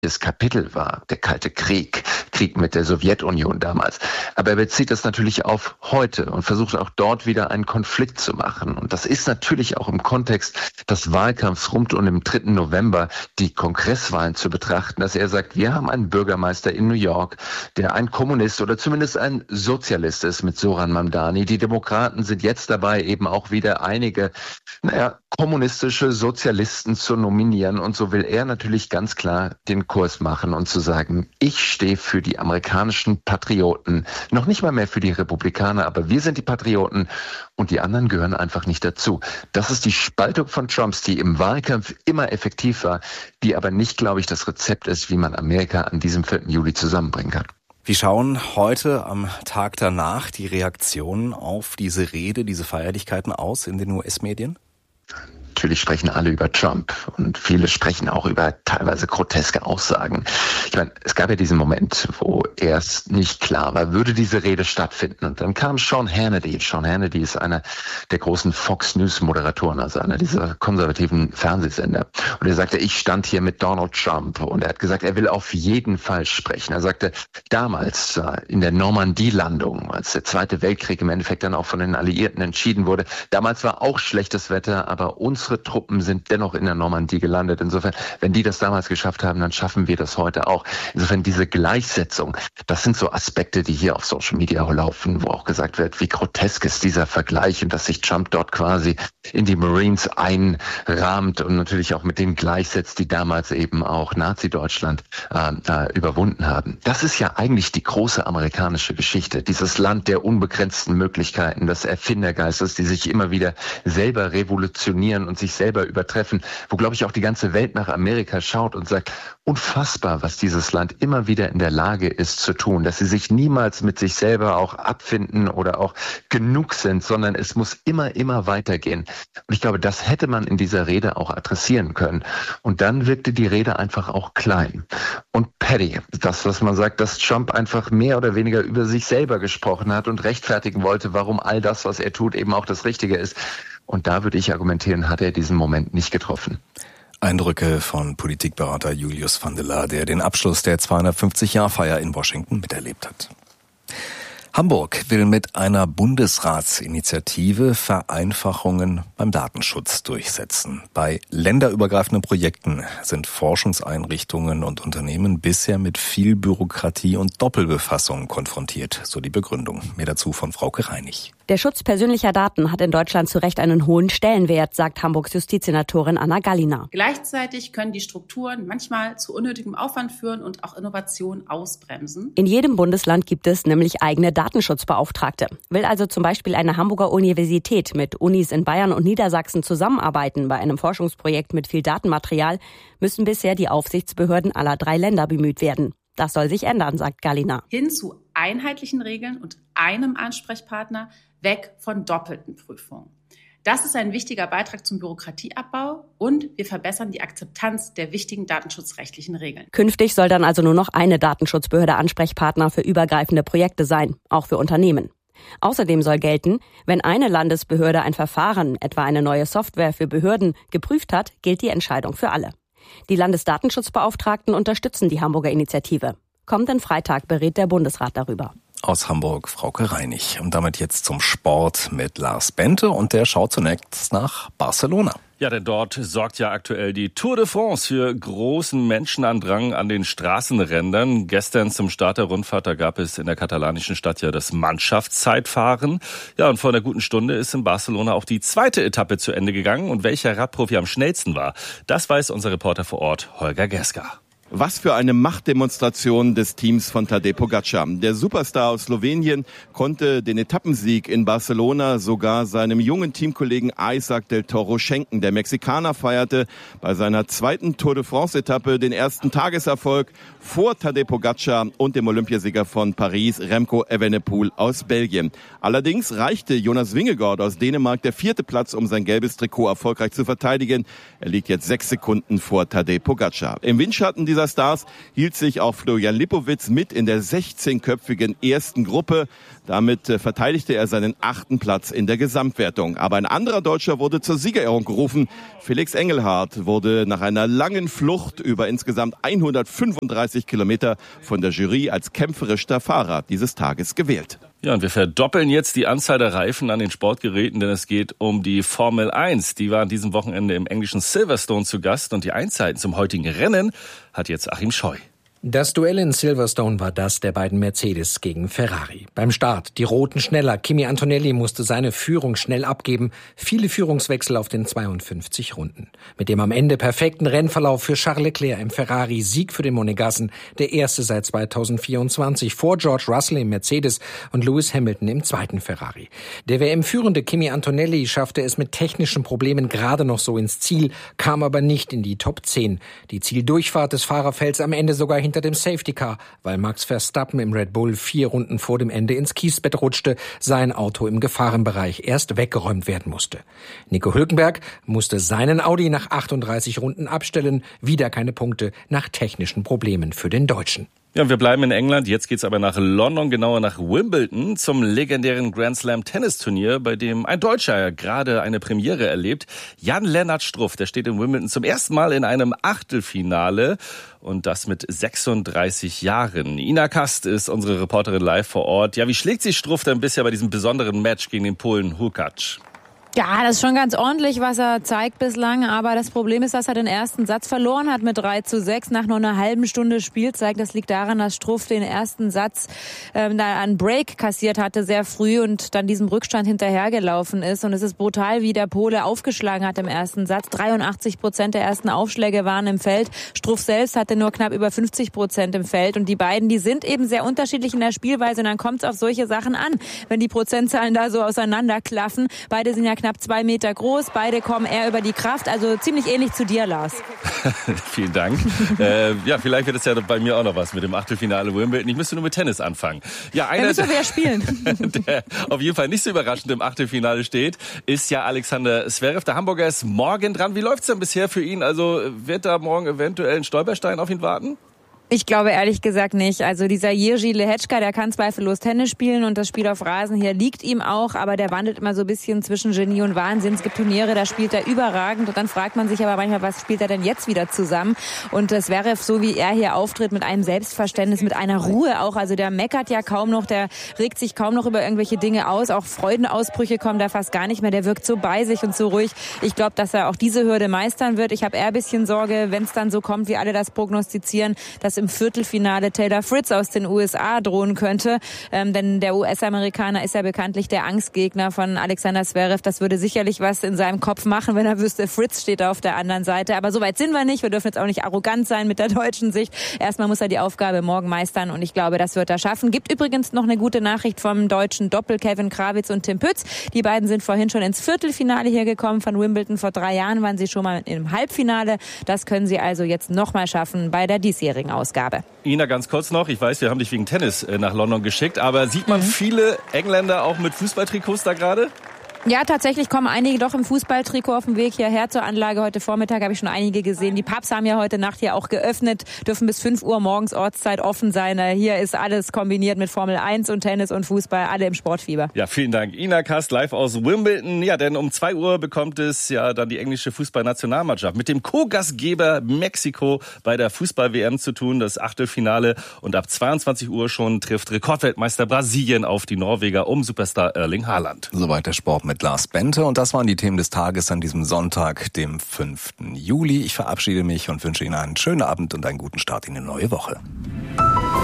das Kapitel war, der Kalte Krieg mit der Sowjetunion damals. Aber er bezieht das natürlich auf heute und versucht auch dort wieder einen Konflikt zu machen. Und das ist natürlich auch im Kontext des Wahlkampfs rund um den 3. November die Kongresswahlen zu betrachten, dass er sagt, wir haben einen Bürgermeister in New York, der ein Kommunist oder zumindest ein Sozialist ist mit Zoran Mamdani. Die Demokraten sind jetzt dabei, eben auch wieder einige, kommunistische Sozialisten zu nominieren. Und so will er natürlich ganz klar den Kurs machen und zu sagen, ich stehe für die amerikanischen Patrioten, noch nicht mal mehr für die Republikaner, aber wir sind die Patrioten und die anderen gehören einfach nicht dazu. Das ist die Spaltung von Trumps, die im Wahlkampf immer effektiv war, die aber nicht, glaube ich, das Rezept ist, wie man Amerika an diesem 4. Juli zusammenbringen kann. Wie schauen heute am Tag danach die Reaktionen auf diese Rede, diese Feierlichkeiten aus in den US-Medien? Natürlich sprechen alle über Trump und viele sprechen auch über teilweise groteske Aussagen. Ich meine, es gab ja diesen Moment, wo erst nicht klar war, würde diese Rede stattfinden. Und dann kam Sean Hannity. Sean Hannity ist einer der großen Fox News Moderatoren, also einer dieser konservativen Fernsehsender. Und er sagte, ich stand hier mit Donald Trump. Und er hat gesagt, er will auf jeden Fall sprechen. Er sagte, damals in der Normandie-Landung, als der Zweite Weltkrieg im Endeffekt dann auch von den Alliierten entschieden wurde, damals war auch schlechtes Wetter, aber unsere Truppen sind dennoch in der Normandie gelandet. Insofern, wenn die das damals geschafft haben, dann schaffen wir das heute auch. Insofern diese Gleichsetzung, das sind so Aspekte, die hier auf Social Media laufen, wo auch gesagt wird, wie grotesk ist dieser Vergleich und dass sich Trump dort quasi in die Marines einrahmt und natürlich auch mit denen gleichsetzt, die damals eben auch Nazi-Deutschland überwunden haben. Das ist ja eigentlich die große amerikanische Geschichte. Dieses Land der unbegrenzten Möglichkeiten, des Erfindergeistes, die sich immer wieder selber revolutionieren und sich selber übertreffen, wo, glaube ich, auch die ganze Welt nach Amerika schaut und sagt, unfassbar, was dieses Land immer wieder in der Lage ist zu tun, dass sie sich niemals mit sich selber auch abfinden oder auch genug sind, sondern es muss immer weitergehen. Und ich glaube, das hätte man in dieser Rede auch adressieren können. Und dann wirkte die Rede einfach auch klein und petty. Das, was man sagt, dass Trump einfach mehr oder weniger über sich selber gesprochen hat und rechtfertigen wollte, warum all das, was er tut, eben auch das Richtige ist. Und da würde ich argumentieren, hat er diesen Moment nicht getroffen. Eindrücke von Politikberater Julius van der Laar, der den Abschluss der 250-Jahr-Feier in Washington miterlebt hat. Hamburg will mit einer Bundesratsinitiative Vereinfachungen beim Datenschutz durchsetzen. Bei länderübergreifenden Projekten sind Forschungseinrichtungen und Unternehmen bisher mit viel Bürokratie und Doppelbefassung konfrontiert, so die Begründung. Mehr dazu von Frauke Reinig. Der Schutz persönlicher Daten hat in Deutschland zu Recht einen hohen Stellenwert, sagt Hamburgs Justizsenatorin Anna Gallina. Gleichzeitig können die Strukturen manchmal zu unnötigem Aufwand führen und auch Innovation ausbremsen. In jedem Bundesland gibt es nämlich eigene Datenschutzbeauftragte. Will also zum Beispiel eine Hamburger Universität mit Unis in Bayern und Niedersachsen zusammenarbeiten bei einem Forschungsprojekt mit viel Datenmaterial, müssen bisher die Aufsichtsbehörden aller 3 Länder bemüht werden. Das soll sich ändern, sagt Gallina. Hin zu einheitlichen Regeln und einem Ansprechpartner, weg von doppelten Prüfungen. Das ist ein wichtiger Beitrag zum Bürokratieabbau und wir verbessern die Akzeptanz der wichtigen datenschutzrechtlichen Regeln. Künftig soll dann also nur noch eine Datenschutzbehörde Ansprechpartner für übergreifende Projekte sein, auch für Unternehmen. Außerdem soll gelten, wenn eine Landesbehörde ein Verfahren, etwa eine neue Software für Behörden, geprüft hat, gilt die Entscheidung für alle. Die Landesdatenschutzbeauftragten unterstützen die Hamburger Initiative. Kommenden Freitag berät der Bundesrat darüber. Aus Hamburg Frauke Reinig. Und damit jetzt zum Sport mit Lars Bente und der schaut zunächst nach Barcelona. Ja, denn dort sorgt ja aktuell die Tour de France für großen Menschenandrang an den Straßenrändern. Gestern zum Start der Rundfahrt, da gab es in der katalanischen Stadt ja das Mannschaftszeitfahren. Ja, und vor einer guten Stunde ist in Barcelona auch die zweite Etappe zu Ende gegangen. Und welcher Radprofi am schnellsten war, das weiß unser Reporter vor Ort, Holger Geska. Was für eine Machtdemonstration des Teams von Tadej Pogačar. Der Superstar aus Slowenien konnte den Etappensieg in Barcelona sogar seinem jungen Teamkollegen Isaac del Toro schenken. Der Mexikaner feierte bei seiner zweiten Tour de France-Etappe den ersten Tageserfolg vor Tadej Pogačar und dem Olympiasieger von Paris, Remco Evenepoel aus Belgien. Allerdings reichte Jonas Vingegaard aus Dänemark der 4. Platz, um sein gelbes Trikot erfolgreich zu verteidigen. Er liegt jetzt 6 Sekunden vor Tadej Pogačar. Im Windschatten dieser dieser Stars hielt sich auch Florian Lipowitz mit in der 16-köpfigen ersten Gruppe. Damit verteidigte er seinen 8. Platz in der Gesamtwertung. Aber ein anderer Deutscher wurde zur Siegerehrung gerufen. Felix Engelhardt wurde nach einer langen Flucht über insgesamt 135 Kilometer von der Jury als kämpferischster Fahrer dieses Tages gewählt. Ja, und wir verdoppeln jetzt die Anzahl der Reifen an den Sportgeräten, denn es geht um die Formel 1. Die war an diesem Wochenende im englischen Silverstone zu Gast und die Einzeiten zum heutigen Rennen hat jetzt Achim Scheu. Das Duell in Silverstone war das der beiden Mercedes gegen Ferrari. Beim Start die Roten schneller. Kimi Antonelli musste seine Führung schnell abgeben. Viele Führungswechsel auf den 52 Runden. Mit dem am Ende perfekten Rennverlauf für Charles Leclerc im Ferrari, Sieg für den Monegassen, der erste seit 2024 vor George Russell im Mercedes und Lewis Hamilton im zweiten Ferrari. Der WM-führende Kimi Antonelli schaffte es mit technischen Problemen gerade noch so ins Ziel, kam aber nicht in die Top 10. Die Zieldurchfahrt des Fahrerfelds am Ende sogar hinter dem Safety Car, weil Max Verstappen im Red Bull 4 Runden vor dem Ende ins Kiesbett rutschte, sein Auto im Gefahrenbereich erst weggeräumt werden musste. Nico Hülkenberg musste seinen Audi nach 38 Runden abstellen, wieder keine Punkte nach technischen Problemen für den Deutschen. Ja, wir bleiben in England. Jetzt geht's aber nach London, genauer nach Wimbledon, zum legendären Grand Slam Tennisturnier, bei dem ein Deutscher gerade eine Premiere erlebt. Jan-Lennart Struff, der steht in Wimbledon zum ersten Mal in einem Achtelfinale und das mit 36 Jahren. Ina Kast ist unsere Reporterin live vor Ort. Ja, wie schlägt sich Struff denn bisher bei diesem besonderen Match gegen den Polen Hurkacz? Ja, das ist schon ganz ordentlich, was er zeigt bislang. Aber das Problem ist, dass er den ersten Satz verloren hat mit 3:6 nach nur einer halben Stunde Spielzeit. Das liegt daran, dass Struff den ersten Satz einen Break kassiert hatte sehr früh und dann diesem Rückstand hinterhergelaufen ist. Und es ist brutal, wie der Pole aufgeschlagen hat im ersten Satz. 83% der ersten Aufschläge waren im Feld. Struff selbst hatte nur knapp über 50% im Feld. Und die beiden, die sind eben sehr unterschiedlich in der Spielweise. Und dann kommt es auf solche Sachen an, wenn die Prozentzahlen da so auseinanderklaffen. Beide sind ja knapp 2 Meter groß, beide kommen eher über die Kraft, also ziemlich ähnlich zu dir, Lars. Vielen Dank. Ja, vielleicht wird es ja bei mir auch noch was mit dem Achtelfinale Wimbledon. Ich müsste nur mit Tennis anfangen. Ja, einer, müssen wir ja spielen. Der auf jeden Fall nicht so überraschend im Achtelfinale steht, ist ja Alexander Zverev. Der Hamburger ist morgen dran. Wie läuft's denn bisher für ihn? Also wird da morgen eventuell ein Stolperstein auf ihn warten? Ich glaube ehrlich gesagt nicht. Also dieser Jiří Lehečka, der kann zweifellos Tennis spielen und das Spiel auf Rasen hier liegt ihm auch, aber der wandelt immer so ein bisschen zwischen Genie und Wahnsinn. Es gibt Turniere, da spielt er überragend und dann fragt man sich aber manchmal, was spielt er denn jetzt wieder zusammen? Und das wäre so, wie er hier auftritt, mit einem Selbstverständnis, mit einer Ruhe auch. Also der meckert ja kaum noch, der regt sich kaum noch über irgendwelche Dinge aus. Auch Freudenausbrüche kommen da fast gar nicht mehr. Der wirkt so bei sich und so ruhig. Ich glaube, dass er auch diese Hürde meistern wird. Ich habe eher ein bisschen Sorge, wenn es dann so kommt, wie alle das prognostizieren, dass im Viertelfinale Taylor Fritz aus den USA drohen könnte. Denn der US-Amerikaner ist ja bekanntlich der Angstgegner von Alexander Zverev. Das würde sicherlich was in seinem Kopf machen, wenn er wüsste, Fritz steht da auf der anderen Seite. Aber so weit sind wir nicht. Wir dürfen jetzt auch nicht arrogant sein mit der deutschen Sicht. Erstmal muss er die Aufgabe morgen meistern und ich glaube, das wird er schaffen. Gibt übrigens noch eine gute Nachricht vom deutschen Doppel Kevin Krawitz und Tim Pütz. Die beiden sind vorhin schon ins Viertelfinale hier gekommen von Wimbledon. Vor 3 Jahren waren sie schon mal im Halbfinale. Das können sie also jetzt nochmal schaffen bei der diesjährigen Ausgabe. Ina, ganz kurz noch, ich weiß, wir haben dich wegen Tennis nach London geschickt, aber sieht man viele Engländer auch mit Fußballtrikots da gerade? Ja, tatsächlich kommen einige doch im Fußballtrikot auf dem Weg hierher zur Anlage. Heute Vormittag habe ich schon einige gesehen. Die Pubs haben ja heute Nacht hier auch geöffnet, dürfen bis 5 Uhr morgens Ortszeit offen sein. Hier ist alles kombiniert mit Formel 1 und Tennis und Fußball, alle im Sportfieber. Ja, vielen Dank. Ina Kast live aus Wimbledon. Ja, denn um 2 Uhr bekommt es ja dann die englische Fußballnationalmannschaft mit dem Co-Gastgeber Mexiko bei der Fußball-WM zu tun, das Achtelfinale. Und ab 22 Uhr schon trifft Rekordweltmeister Brasilien auf die Norweger um Superstar Erling Haaland. Soweit der Sport mit Lars Bente und das waren die Themen des Tages an diesem Sonntag, dem 5. Juli. Ich verabschiede mich und wünsche Ihnen einen schönen Abend und einen guten Start in die neue Woche.